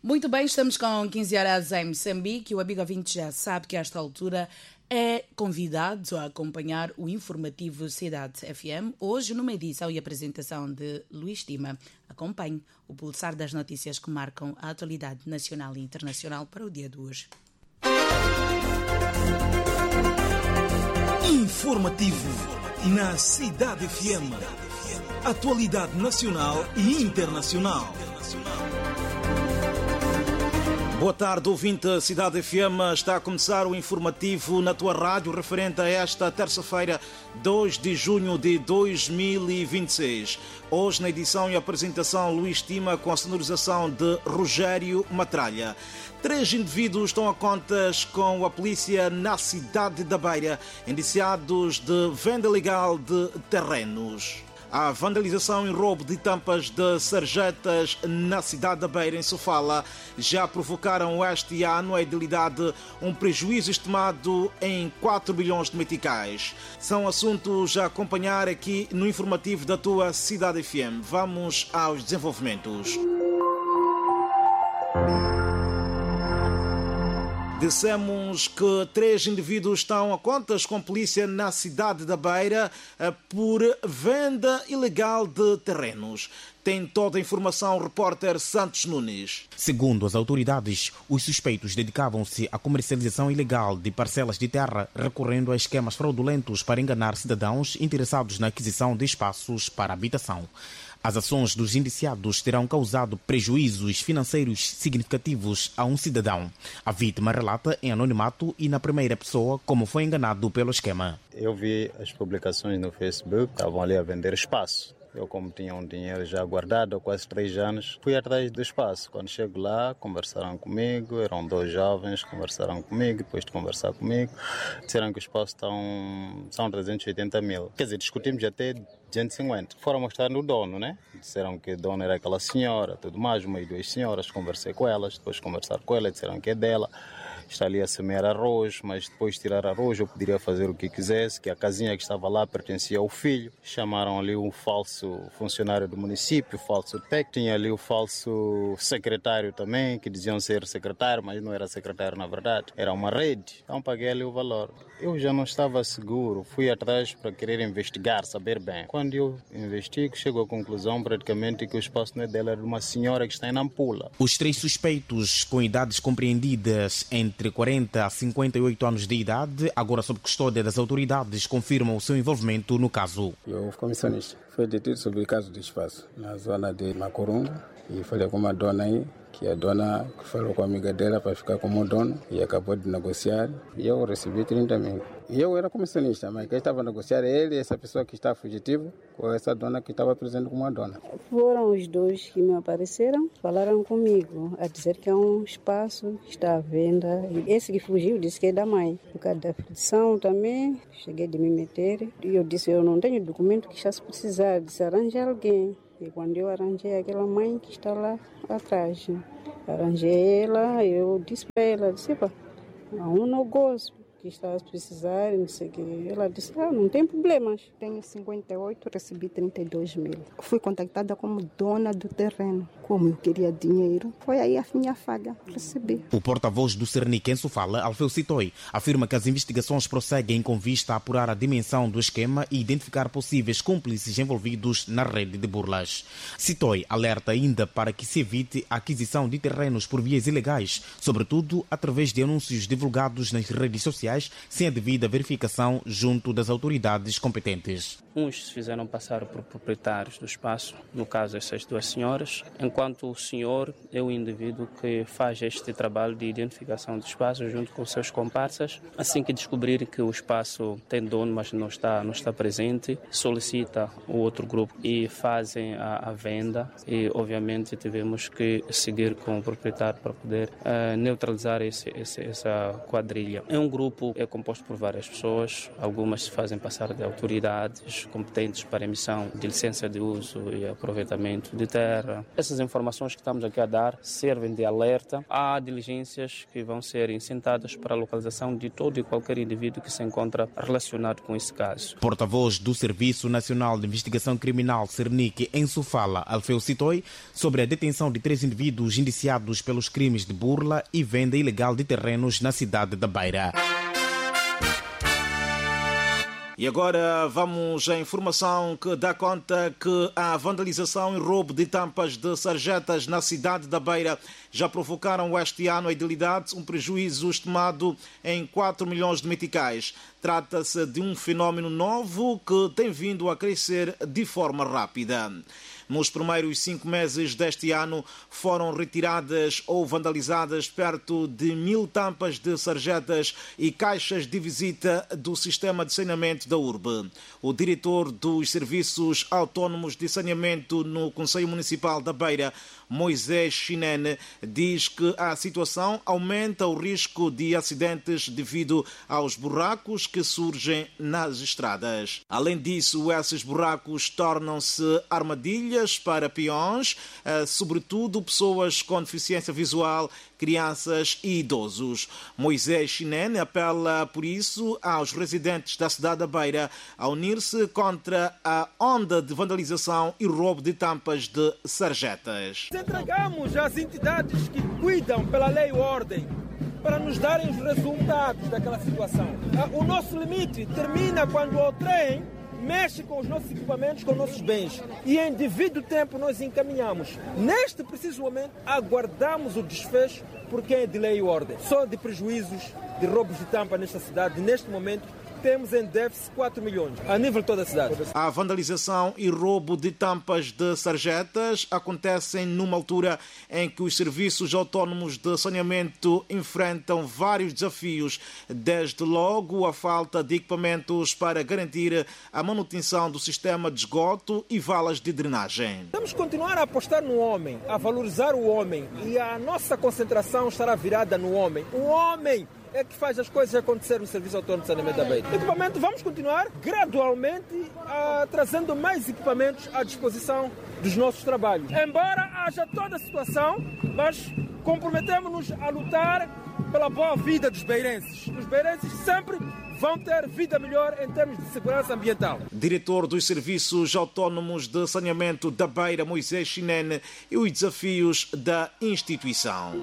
Muito bem, estamos com 15 horas em Moçambique. O amigo ouvinte já sabe que a esta altura é convidado a acompanhar o informativo Cidade FM, hoje numa edição e apresentação de Luís Tima. Acompanhe o pulsar das notícias que marcam a atualidade nacional e internacional para o dia de hoje. Informativo na Cidade FM. Atualidade nacional e internacional. Boa tarde, ouvinte da Cidade FM. Está a começar o informativo na tua rádio referente a esta terça-feira, 2 de junho de 2026. Hoje, na edição e apresentação, Luís Tima, com a sonorização de Rogério Matralha. 3 indivíduos estão a contas com a polícia na cidade da Beira, indiciados de venda ilegal de terrenos. A vandalização e roubo de tampas de sarjetas na cidade da Beira, em Sofala, já provocaram este ano a idilidade um prejuízo estimado em 4 bilhões de meticais. São assuntos a acompanhar aqui no informativo da tua Cidade FM. Vamos aos desenvolvimentos. Dissemos que 3 indivíduos estão a contas com a polícia na cidade da Beira por venda ilegal de terrenos. Tem toda a informação o repórter Santos Nunes. Segundo as autoridades, os suspeitos dedicavam-se à comercialização ilegal de parcelas de terra, recorrendo a esquemas fraudulentos para enganar cidadãos interessados na aquisição de espaços para habitação. As ações dos indiciados terão causado prejuízos financeiros significativos a um cidadão. A vítima relata em anonimato e na primeira pessoa como foi enganado pelo esquema. Eu vi as publicações no Facebook, estavam ali a vender espaço. Eu, como tinha um dinheiro já guardado há quase 3 anos, fui atrás do espaço. Quando chego lá, conversaram comigo, eram 2 jovens, conversaram comigo, depois de conversar comigo, disseram que o espaço são 380 mil. Quer dizer, discutimos até 250. Foram mostrar no dono, né? Disseram que o dono era aquela senhora, tudo mais, uma e 2 senhoras, conversei com elas, depois conversar com ela, disseram que é dela. Está ali a semear arroz, mas depois de tirar arroz eu poderia fazer o que quisesse, que a casinha que estava lá pertencia ao filho. Chamaram ali um falso funcionário do município, falso técnico. Tinha ali o falso secretário também, que diziam ser secretário, mas não era secretário na verdade. Era uma rede, então paguei ali o valor. Eu já não estava seguro, fui atrás para querer investigar, saber bem. Quando eu investigo, chego à conclusão praticamente que o espaço não é dela, é de uma senhora que está em Nampula. Os 3 suspeitos com idades compreendidas entre 40 a 58 anos de idade, agora sob custódia das autoridades, confirmam o seu envolvimento no caso. Eu, comissionista, fui detido sobre o caso do espaço na zona de Macurungu e falei com uma dona aí, que a dona falou com a amiga dela para ficar como dono e acabou de negociar e eu recebi 30 mil. E eu era comissionista, mas quem estava a negociar é ele e essa pessoa que está fugitivo com essa dona que estava presente como a dona. Foram os 2 que me apareceram, falaram comigo a dizer que é um espaço que está à venda. E esse que fugiu disse que é da mãe. Por causa da aflição também, cheguei de me meter e eu disse, eu não tenho documento que já se precisar, disse arranjar alguém. E quando eu arranjei aquela mãe que está lá atrás, arranjei ela, eu disse para ela, disse, há um negócio que está a precisar, não sei o que. Ela disse, não tem problemas. Tenho 58, recebi 32 mil. Fui contactada como dona do terreno. Como eu queria dinheiro, foi aí a minha falha, recebi. O porta-voz do Cernic em Sofala, Alfeu Sitoi, afirma que as investigações prosseguem com vista a apurar a dimensão do esquema e identificar possíveis cúmplices envolvidos na rede de burlas. Sitoi alerta ainda para que se evite a aquisição de terrenos por vias ilegais, sobretudo através de anúncios divulgados nas redes sociais sem a devida verificação junto das autoridades competentes. Uns se fizeram passar por proprietários do espaço, no caso essas 2 senhoras, enquanto o senhor é o indivíduo que faz este trabalho de identificação do espaço junto com seus comparsas. Assim que descobrir que o espaço tem dono, mas não está presente, solicita o outro grupo e fazem a venda e obviamente tivemos que seguir com o proprietário para poder neutralizar essa quadrilha. É um grupo é composto por várias pessoas, algumas se fazem passar de autoridades competentes para emissão de licença de uso e aproveitamento de terra. Essas informações que estamos aqui a dar servem de alerta. Há diligências que vão ser incentadas para a localização de todo e qualquer indivíduo que se encontra relacionado com esse caso. Porta-voz do Serviço Nacional de Investigação Criminal, Cernic, em Sofala, Alfeu Sitoi, sobre a detenção de 3 indivíduos indiciados pelos crimes de burla e venda ilegal de terrenos na cidade da Beira. E agora vamos à informação que dá conta que a vandalização e roubo de tampas de sarjetas na cidade da Beira já provocaram este ano a idilidade um prejuízo estimado em 4 milhões de meticais. Trata-se de um fenómeno novo que tem vindo a crescer de forma rápida. Nos primeiros 5 meses deste ano foram retiradas ou vandalizadas perto de 1000 tampas de sarjetas e caixas de visita do sistema de saneamento da urbe. O diretor dos Serviços Autónomos de Saneamento no Conselho Municipal da Beira, Moisés Chinene, diz que a situação aumenta o risco de acidentes devido aos buracos que surgem nas estradas. Além disso, esses buracos tornam-se armadilhas para peões, sobretudo pessoas com deficiência visual, crianças e idosos. Moisés Chinene apela, por isso, aos residentes da cidade da Beira a unir-se contra a onda de vandalização e roubo de tampas de sarjetas. Entregamos às entidades que cuidam pela lei e ordem para nos darem os resultados daquela situação. O nosso limite termina quando o trem mexe com os nossos equipamentos, com os nossos bens. E em devido tempo nós encaminhamos. Neste preciso momento, aguardamos o desfecho por quem é de lei e ordem. Só de prejuízos, de roubos de tampa nesta cidade, neste momento, temos em déficit 4 milhões, a nível de toda a cidade. A vandalização e roubo de tampas de sarjetas acontecem numa altura em que os serviços autónomos de saneamento enfrentam vários desafios, desde logo a falta de equipamentos para garantir a manutenção do sistema de esgoto e valas de drenagem. Temos que continuar a apostar no homem, a valorizar o homem, e a nossa concentração estará virada no homem. O homem é que faz as coisas acontecer no Serviço Autônomo de Saneamento da Beira. Equipamento, vamos continuar gradualmente trazendo mais equipamentos à disposição dos nossos trabalhos. Embora haja toda a situação, mas comprometemos-nos a lutar pela boa vida dos beirenses. Os beirenses sempre vão ter vida melhor em termos de segurança ambiental. Diretor dos Serviços Autónomos de Saneamento da Beira, Moisés Chinene, e os desafios da instituição.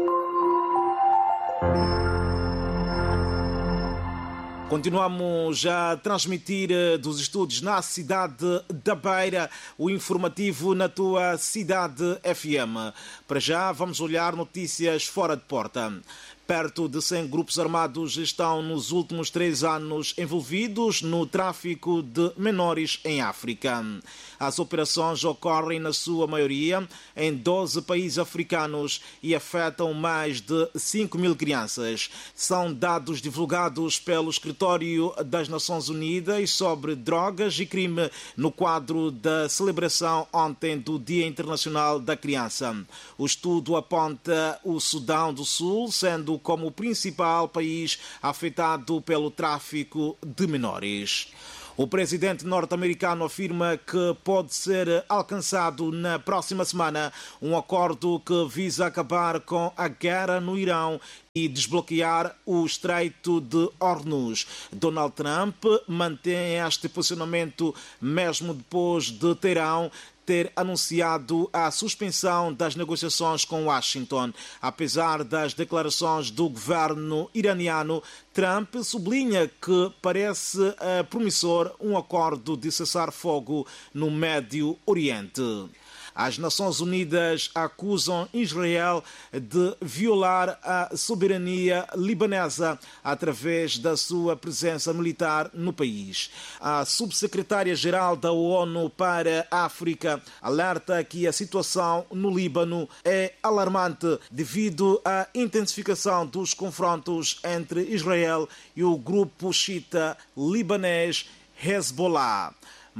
Continuamos a transmitir dos estúdios na cidade da Beira o informativo na tua cidade FM. Para já vamos olhar notícias fora de porta. Perto de 100 grupos armados estão nos últimos 3 anos envolvidos no tráfico de menores em África. As operações ocorrem, na sua maioria, em 12 países africanos e afetam mais de 5.000 crianças. São dados divulgados pelo Escritório das Nações Unidas sobre Drogas e Crime no quadro da celebração ontem do Dia Internacional da Criança. O estudo aponta o Sudão do Sul sendo como o principal país afetado pelo tráfico de menores. O presidente norte-americano afirma que pode ser alcançado na próxima semana um acordo que visa acabar com a guerra no Irão e desbloquear o Estreito de Hormuz. Donald Trump mantém este posicionamento mesmo depois de Teherão ter anunciado a suspensão das negociações com Washington. Apesar das declarações do governo iraniano, Trump sublinha que parece promissor um acordo de cessar-fogo no Médio Oriente. As Nações Unidas acusam Israel de violar a soberania libanesa através da sua presença militar no país. A subsecretária-geral da ONU para a África alerta que a situação no Líbano é alarmante devido à intensificação dos confrontos entre Israel e o grupo xiita libanês Hezbollah.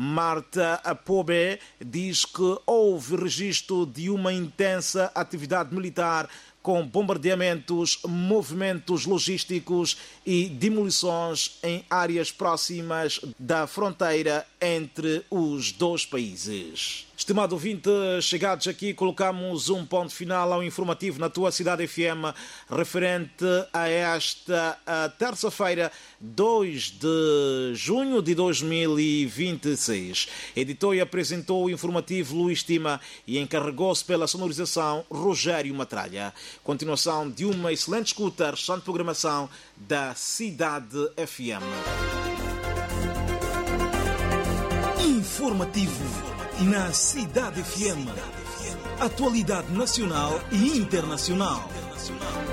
Marta Pobe diz que houve registro de uma intensa atividade militar com bombardeamentos, movimentos logísticos e demolições em áreas próximas da fronteira entre os dois países. Estimado ouvinte, chegados aqui, colocamos um ponto final ao informativo na tua Cidade FM, referente a esta terça-feira, 2 de junho de 2026. Editou e apresentou o informativo Luís Tima e encarregou-se pela sonorização Rogério Matralha. Continuação de uma excelente escuta, restante programação da Cidade FM. Informativo na Cidade FM. Atualidade nacional e internacional.